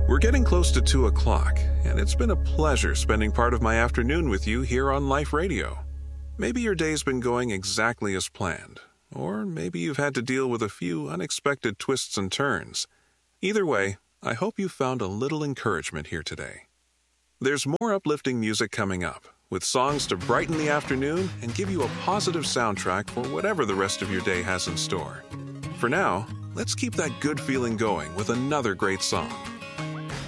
We're getting close to 2 o'clock, and it's been a pleasure spending part of my afternoon with you here on Life Radio. Maybe your day's been going exactly as planned, or maybe you've had to deal with a few unexpected twists and turns. Either way, I hope you found a little encouragement here today. There's more uplifting music coming up, with songs to brighten the afternoon and give you a positive soundtrack for whatever the rest of your day has in store. For now, let's keep that good feeling going with another great song.